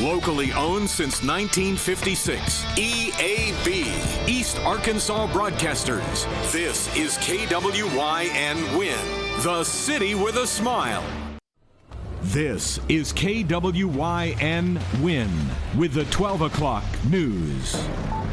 Locally owned since 1956. EAB, East Arkansas Broadcasters. This is KWYN Win, the city with a smile. This is KWYN Win with the 12 o'clock news.